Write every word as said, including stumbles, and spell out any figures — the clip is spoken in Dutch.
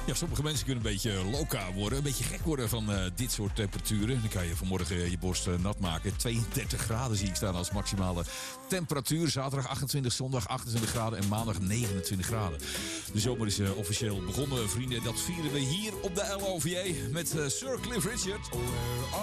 Ja, sommige mensen kunnen een beetje loca worden. Een beetje gek worden van uh, dit soort temperaturen. Dan kan je vanmorgen je borst uh, nat maken. tweeëndertig graden zie ik staan als maximale temperatuur. Zaterdag achtentwintig, zondag achtentwintig graden en maandag negenentwintig graden. De zomer is uh, officieel begonnen, vrienden. Dat vieren we hier op de L O V J met uh, Sir Cliff Richard.